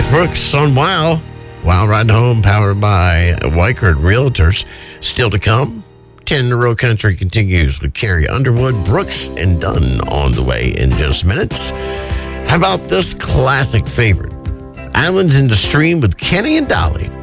Garth Brooks on Wow. Wow Riding Home, powered by Weichert Realtors. Still to come, 10 in a row country continues with Carrie Underwood, Brooks, and Dunn on the way in just minutes. How about this classic favorite? Islands in the Stream with Kenny and Dolly.